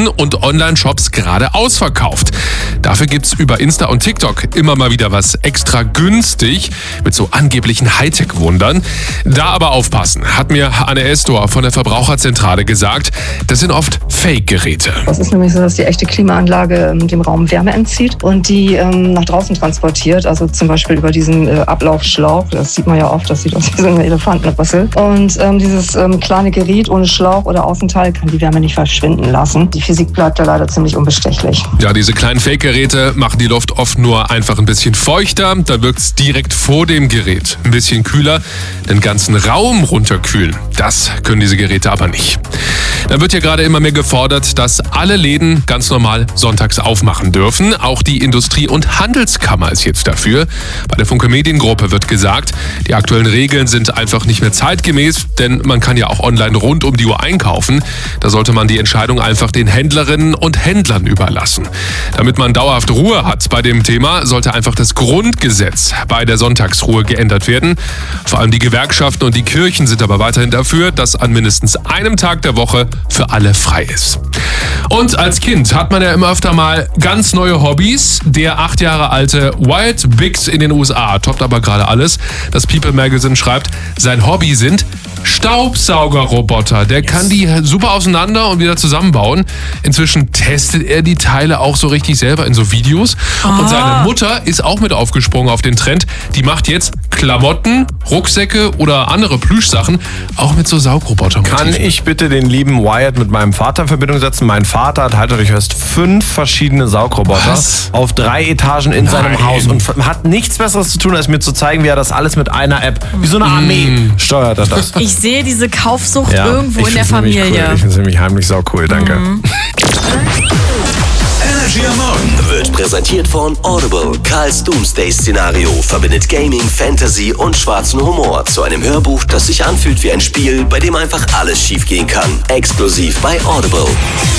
und Online-Shops gerade ausverkauft. Dafür gibt's über Insta und TikTok immer mal wieder was extra günstig mit so angeblichen Hightech-Wundern. Da aber aufpassen, hat mir Anne Estor von der Verbraucherzentrale gesagt, das sind oft Fake-Geräte. Es ist nämlich so, dass die echte Klimaanlage dem Raum Wärme entzieht und die nach draußen transportiert, also zum Beispiel über diesen Ablaufschlauch. Das sieht man ja oft, das sieht aus wie so eine Elefantenrüssel. Und dieses kleine Gerät ohne Schlauch oder Außenteil kann die Wärme nicht verschwinden lassen. Die Physik bleibt da leider ziemlich unbestechlich. Ja, diese kleinen Fake-Geräte machen die Luft oft nur einfach ein bisschen feuchter. Dann wirkt es direkt vor dem Gerät ein bisschen kühler. Den ganzen Raum runterkühlen, das können diese Geräte aber nicht. Da wird ja gerade immer mehr gefordert, dass alle Läden ganz normal sonntags aufmachen dürfen. Auch die Industrie- und Handelskammer ist jetzt dafür. Bei der Funke Mediengruppe wird gesagt, die aktuellen Regeln sind einfach nicht mehr zeitgemäß, denn man kann ja auch online rund um die Uhr einkaufen. Da sollte man die Entscheidung einfach den Händlerinnen und Händlern überlassen. Damit man dauerhaft Ruhe hat bei dem Thema, sollte einfach das Grundgesetz bei der Sonntagsruhe geändert werden. Vor allem die Gewerkschaften und die Kirchen sind aber weiterhin dafür, dass an mindestens einem Tag der Woche für alle frei ist. Und als Kind hat man ja immer öfter mal ganz neue Hobbys. Der 8 Jahre alte Wyatt Biggs in den USA toppt aber gerade alles. Das People Magazine schreibt, sein Hobby sind Staubsaugerroboter. Der kann die super auseinander und wieder zusammenbauen. Inzwischen testet er die Teile auch so richtig selber in so Videos. Und seine Mutter ist auch mit aufgesprungen auf den Trend. Die macht jetzt Klamotten, Rucksäcke oder andere Plüschsachen auch mit so Saugrobotern. Kann ich bitte den lieben Wyatt mit meinem Vater in Verbindung setzen? Mein Vater hat, haltet euch fest, 5 verschiedene Saugroboter auf 3 Etagen in seinem Haus und hat nichts Besseres zu tun, als mir zu zeigen, wie er das alles mit einer App, wie so eine Armee, steuert er das. Ich sehe diese Kaufsucht irgendwo in der Familie. Cool. Ich finde es nämlich heimlich sau cool, danke. Energy am Morgen wird präsentiert von Audible. Karls Doomsday-Szenario verbindet Gaming, Fantasy und schwarzen Humor zu einem Hörbuch, das sich anfühlt wie ein Spiel, bei dem einfach alles schiefgehen kann. Exklusiv bei Audible.